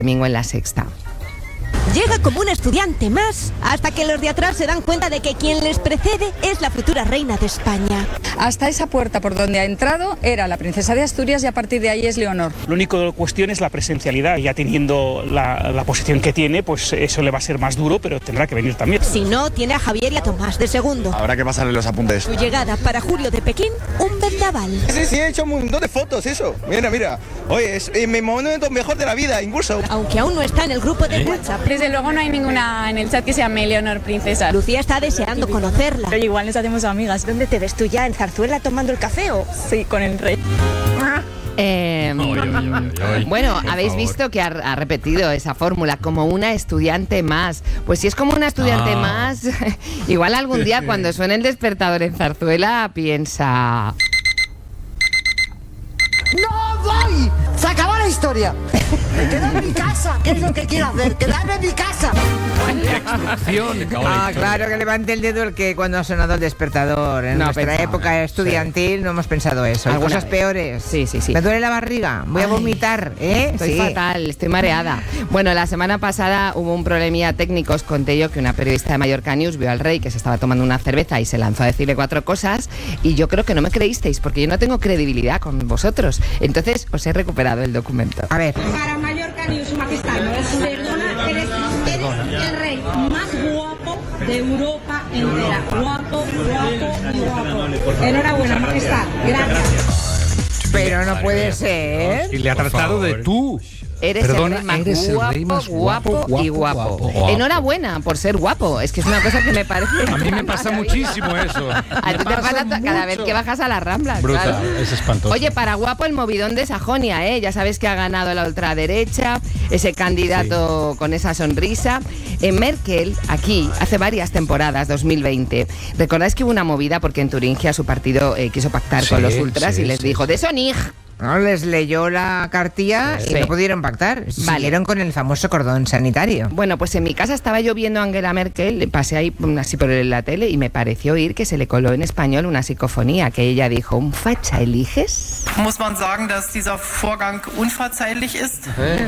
domingo en La Sexta. Llega como un estudiante más, hasta que los de atrás se dan cuenta de que quien les precede es la futura reina de España. Hasta esa puerta por donde ha entrado era la princesa de Asturias y a partir de ahí es Leonor. Lo único cuestión es la presencialidad. Ya teniendo la posición que tiene, pues eso le va a ser más duro, pero tendrá que venir también. Si no, tiene a Javier y a Tomás de segundo. Habrá que pasarle los apuntes. Su llegada para julio de Pekín, un vendaval. Sí, he hecho un montón de fotos, eso. Mira. Oye, es mi momento mejor de la vida, incluso. Aunque aún no está en el grupo de WhatsApp. Desde luego no hay ninguna en el chat que se llame Leonor Princesa. Lucía está deseando conocerla. Pero igual nos hacemos amigas. ¿Dónde te ves tú ya? ¿En Zarzuela tomando el café o...? Sí, con el rey. Bueno, habéis visto que ha repetido esa fórmula como una estudiante más. Pues si es como una estudiante más, igual algún día cuando suene el despertador en Zarzuela piensa... ¡No voy! ¡Se acabó la historia! ¡Me quedo en mi casa! ¿Qué es lo que quiero hacer? ¡Quedarme en mi casa! Claro, que levante el dedo el que cuando ha sonado el despertador. En nuestra época estudiantil no hemos pensado eso. Hay cosas peores. Sí. Me duele la barriga, voy a vomitar, ¿eh? Estoy fatal, estoy mareada. Bueno, la semana pasada hubo un problemilla técnico. Os conté yo que una periodista de Mallorca News vio al rey que se estaba tomando una cerveza y se lanzó a decirle 4 cosas y yo creo que no me creísteis porque yo no tengo credibilidad con vosotros. Entonces os he recuperado el documento. A ver. Para Mallorca News, Su Majestad, perdona, eres el rey más guapo de Europa entera. Guapo. Enhorabuena, Majestad. Gracias. Pero no puede ser. Y le ha tratado de tú. Eres el rey más guapo y guapo. Enhorabuena por ser guapo. Es que es una cosa que me parece... A mí me pasa muchísimo eso. A ti te pasa cada vez que bajas a las Ramblas. Brutal, claro. es espantoso. Oye, para guapo el movidón de Sajonia, ¿eh? Ya sabes que ha ganado la ultraderecha, ese candidato con esa sonrisa. Merkel, aquí, hace varias temporadas, 2020. ¿Recordáis que hubo una movida porque en Turingia su partido quiso pactar con los ultras y les dijo, de Sonig? No, les leyó la cartilla y no pudieron pactar. Siguieron con el famoso cordón sanitario. Bueno, pues en mi casa estaba yo viendo a Angela Merkel, pasé ahí así por la tele y me pareció oír que se le coló en español una psicofonía, que ella dijo, ¿un facha eliges? Muss man sagen, dass dieser Vorgang unverzeihlich ist.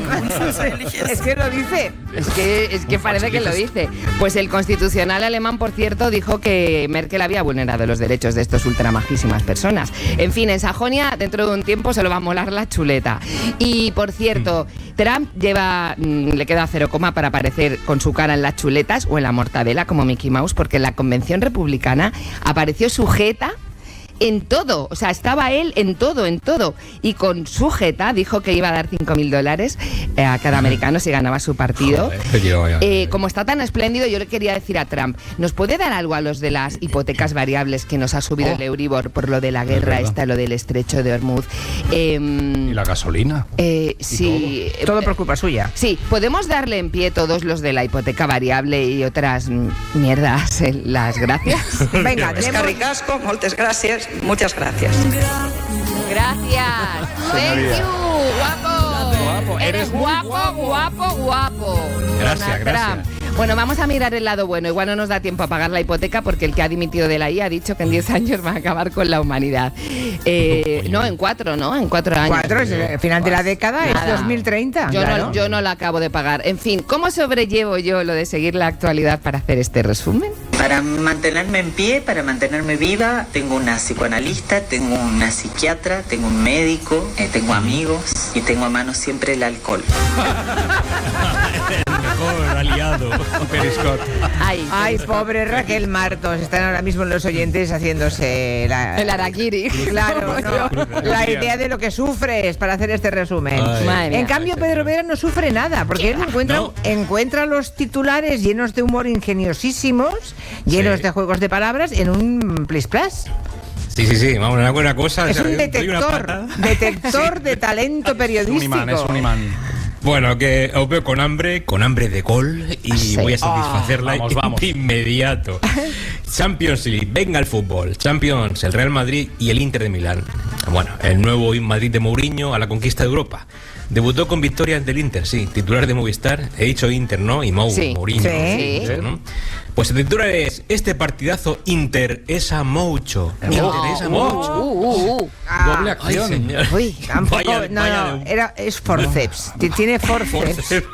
Es que lo dice. Es que parece que lo dice. Pues el Constitucional alemán, por cierto, dijo que Merkel había vulnerado los derechos de estos ultramajísimas personas. En fin, en Sajonia, dentro de un tiempo se lo va a molar la chuleta. Y, por cierto, Trump le queda 0, para aparecer con su cara en las chuletas o en la mortadela como Mickey Mouse, porque en la convención republicana apareció sujeta en todo, o sea, estaba él en todo, y con su jeta dijo que iba a dar $5.000 a cada americano si ganaba su partido. Como está tan espléndido, yo le quería decir a Trump, ¿nos puede dar algo a los de las hipotecas variables que nos ha subido el Euribor por lo de la guerra lo del estrecho de Hormuz? ¿Y la gasolina? Sí. Todo por culpa suya. Sí, podemos darle en pie todos los de la hipoteca variable y otras mierdas las gracias. Venga, Descarricasco, muchas gracias. Muchas gracias. Gracias. Thank you, guapo. Eres guapo. Gracias. Bueno, vamos a mirar el lado bueno. Igual no nos da tiempo a pagar la hipoteca porque el que ha dimitido de la IA ha dicho que en 10 años va a acabar con la humanidad. No, en 4, ¿no? En 4 años. 4, el final de la década es 2030. Yo no la acabo de pagar. En fin, ¿cómo sobrellevo yo lo de seguir la actualidad para hacer este resumen? Para mantenerme en pie, para mantenerme viva, tengo una psicoanalista, tengo una psiquiatra, tengo un médico, tengo amigos y tengo a mano siempre el alcohol. El mejor aliado, Periscott. Ay, pobre Raquel Martos. Están ahora mismo los oyentes haciéndose el harakiri. Claro, no, la idea de lo que sufres para hacer este resumen. En cambio, Pedro Vera no sufre nada, porque él encuentra los titulares llenos de humor ingeniosísimos, llenos de juegos de palabras en un plis plas. Sí, vamos, una buena cosa. Es un detector de talento periodístico. Es un imán. Bueno, que os veo con hambre de gol y voy a satisfacerla de inmediato. Champions League, venga el fútbol. Champions, el Real Madrid y el Inter de Milán. Bueno, el nuevo Madrid de Mourinho a la conquista de Europa. Debutó con victoria ante el Inter, sí, titular de Movistar. He dicho Inter, ¿no? Y Mourinho. Sí. ¿No? Pues el titular es: este partidazo Inter esa mucho. Doble acción. Ay, señor. Uy, tampoco. Vaya es forceps. Tiene forceps.